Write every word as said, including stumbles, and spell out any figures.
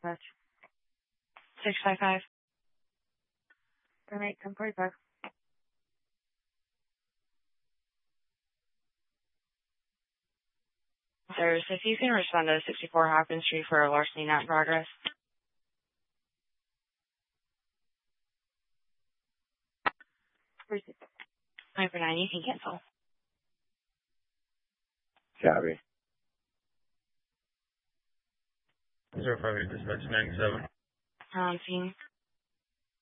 Match. six five five. All right, ten forty-five. Sirs, if you can respond to sixty-four Hopkins Street for a larceny not in progress. nine for nine, you can cancel. Copy. Zero five eight dispatch ninety-seven. Um, scene.